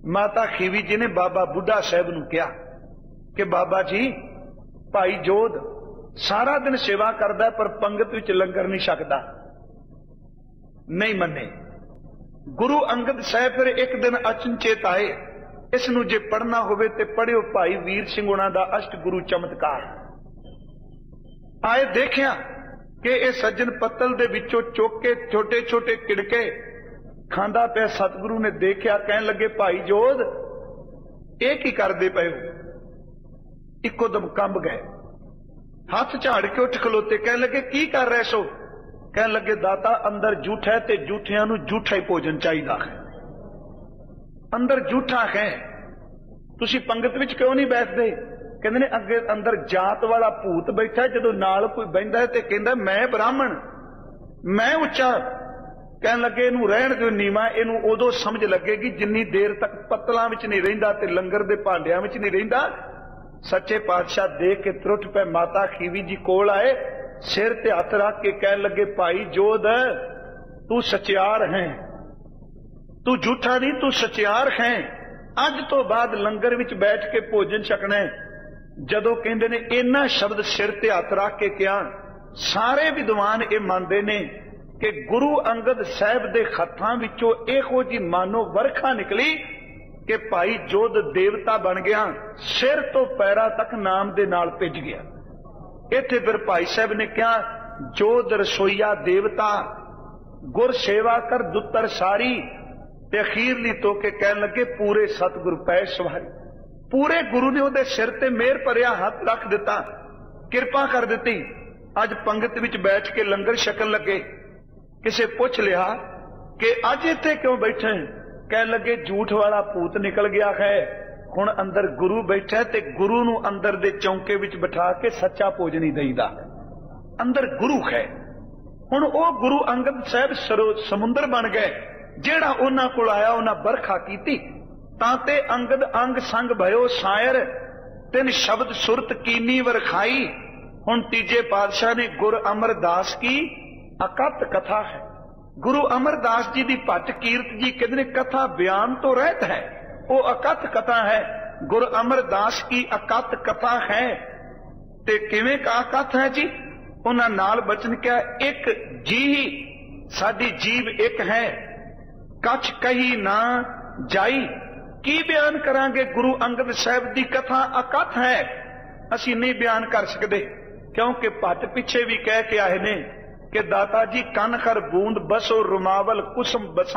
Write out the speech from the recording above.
माता खीवी जी ने बाबा बुढ़ा साहब नूं कहा कि बाबा जी भाई जोध सारा दिन सेवा करदा पर पंगत विच लंगर नहीं छकदा। नहीं मन्ने। गुरु अंगद साहब फिर एक दिन अचनचेत आए, इसनूं जे पढ़ना होवे ते पढ़ियो भाई वीर सिंह उन्हां दा अष्ट गुरु चमत्कार। आए देखिया कि यह सज्जन पत्तल दे विचों चुक के छोटे छोटे किड़के खांदा पिया। सतगुरु ने देखिया, कहन लगे भाई जोध ये की करदे पए हो? इको दम कंब गए, हाथ झाड़ के उठ खलोते, कहन लगे की कर रहे सो? कहन लगे दाता अंदर झूठा है ते झूठियां नूं झूठा ही भोजन चाहिदा है। अंदर झूठा है, तुसी पंगत विच क्यों नहीं बैठदे? कहंदे ने अगे अंदर जात वाला भूत बैठा, जदों नाल कोई बहिंदा है ते कहंदा मैं ब्राह्मण मैं उच्चा। कहन लगे इनू रहण दिओ नीवा, इनू उदों समझ लगेगी जिन्नी देर तक पत्तलां विच नहीं रहिंदा ते लंगर दे भांडियां विच नहीं रहिंदा। सच्चे पातशाह देख के त्रुट पे माता खीवी जी कोल आए, सिर ते हथ रख के कहन लगे भाई जोध तू सचियार है, तू झूठा नहीं, तू सचियार है। अज तो बाद लंगर विच बैठ के भोजन छकना है। जदों कहंदे ने इन्ना शब्द सिर ते हथ रख के कहा, सारे विद्वान ये मानते ने कि गुरु अंगद साहब दे खत्तां विचों इहो जी मानो वरखा निकली कि भाई जोध देवता बन गया, सिर तो पैरा तक नाम दे नाल भिज गया। इत्थे फिर भाई साहब ने कहा, जोध रसोईया देवता गुर सेवा कर दुत्तर सारी, ते अखीरली तो के कहन लगे पूरे सतगुर पै सवारी। पूरे गुरु ने उहदे सिर ते मेहर भरिया हाथ रख दिता, किरपा कर दी। अज पंगत विच बैठ के लंगर छकन लगे। किसे पुछ लिया कि अज इत्थे क्यों बैठे? कह लगे झूठ वाला भूत निकल गया है, हुण अंदर गुरु बैठा ते गुरु नूं अंदर दे चौंके विच बिठा के सच्चा भोजन ही दईदा। अंदर गुरु है। हुण ओह गुरु अंगद साहब समुंदर बन गए, जेड़ा उन्हां कोल आया उन्हां बरखा कीती। ताते अंगद अंग संग भयो सायर, तिन शब्द सुरत कीनी वरखाई। हुण तीजे पातशाह ने गुर अमरदास की अकत कथा है। गुरु अमरदास जी की भट्ट कीरत जी कहते कथा बयान तो रहत है, वो अकथ कथा है। गुरु अमरदास की अकथ कथा है। ते किवें का अकथ है जी? उन्हां नाल बचन क्या, एक जी साडी जीव एक है, कछ कही ना जाई। की बयान करांगे? गुरु अंगद साहब की कथा अकथ है, असी नहीं बयान कर सकते, क्योंकि भट्ट पिछे भी कह के आए ने कि दाता जी कन खर बूंद बसो रुमावल कुसम बसा